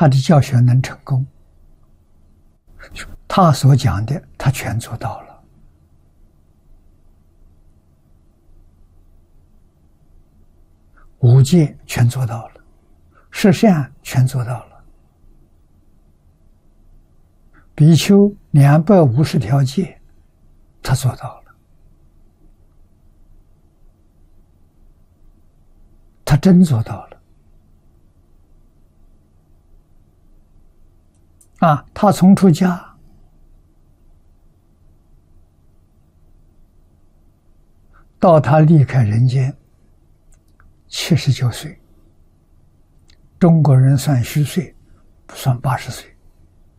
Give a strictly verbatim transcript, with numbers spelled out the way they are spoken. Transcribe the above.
他的教学能成功，他所讲的他全做到了。五戒全做到了，十善全做到了，比丘两百五十条戒他做到了，他真做到了。啊，他从出家到他离开人间七十九岁，中国人算虚岁，不算八十岁。